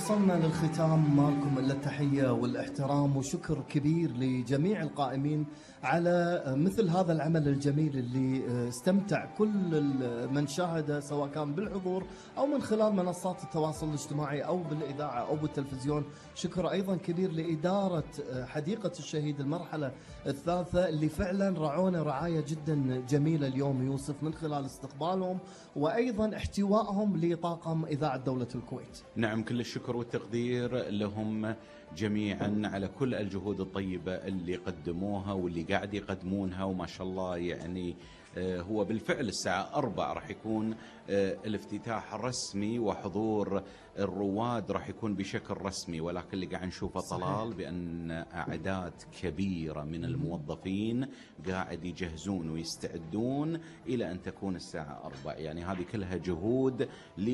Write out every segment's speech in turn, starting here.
وصلنا للختام، مالكم إلا التحية والاحترام وشكر كبير لجميع القائمين على مثل هذا العمل الجميل اللي استمتع كل من شاهده، سواء كان بالحضور أو من خلال منصات التواصل الاجتماعي أو بالإذاعة أو بالتلفزيون. شكر أيضا كبير لإدارة حديقة الشهيد المرحلة الثالثة اللي فعلا رعونا رعاية جدا جميلة اليوم يوسف، من خلال استقبالهم وأيضا احتوائهم لطاقم إذاعة دولة الكويت. نعم، كل الشكر والتقدير لهم جميعا على كل الجهود الطيبة اللي قدموها واللي قاعد يقدمونها، وما شاء الله يعني هو بالفعل الساعة 4 راح يكون الافتتاح الرسمي وحضور الرواد راح يكون بشكل رسمي، ولكن اللي قاعد نشوفه طلال بأن أعداد كبيرة من الموظفين قاعد يجهزون ويستعدون إلى أن تكون الساعة 4. يعني هذه كلها جهود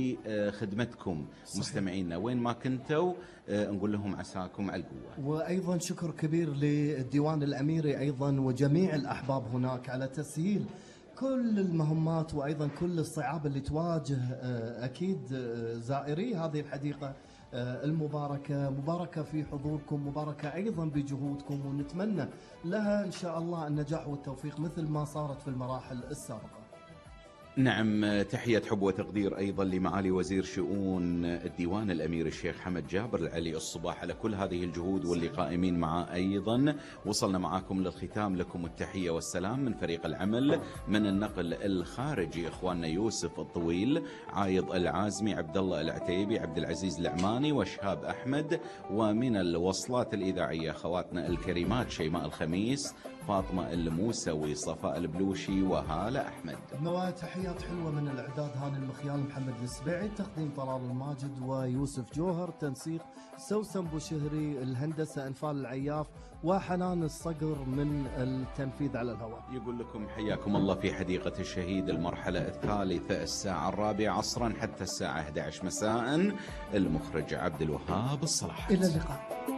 لخدمتكم مستمعينا وين ما كنتوا، نقول لهم عساكم على القوة. وأيضا شكر كبير للديوان الأميري أيضا وجميع الأحباب هناك على تسهيل كل المهمات وأيضا كل الصعاب اللي تواجه أكيد زائري هذه الحديقة المباركة. مباركة في حضوركم، مباركة أيضا بجهودكم، ونتمنى لها إن شاء الله النجاح والتوفيق مثل ما صارت في المراحل السابقة. نعم، تحية حب وتقدير أيضا لمعالي وزير شؤون الديوان الأمير الشيخ حمد جابر العلي الصباح على كل هذه الجهود واللي قائمين معاه أيضا. وصلنا معاكم للختام، لكم التحية والسلام من فريق العمل، من النقل الخارجي إخواننا يوسف الطويل، عايض العازمي، عبد الله العتيبي، عبد العزيز العماني وشهاب أحمد، ومن الوصلات الإذاعية خواتنا الكريمات شيماء الخميس، فاطمة الموسوي، صفاء البلوشي، وهالة أحمد. نوايا تحيات حلوة من الإعداد هاني المخيال، محمد السبيعي، تقديم طلال الماجد ويوسف جوهر، تنسيق سوسن بوشهري، الهندسة أنفال العياف، وحنان الصقر من التنفيذ على الهواء. يقول لكم حياكم الله في حديقة الشهيد المرحلة الثالثة الساعة 4 عصرا حتى الساعة 11 مساء. المخرج عبد الوهاب الصلاح. إلى اللقاء.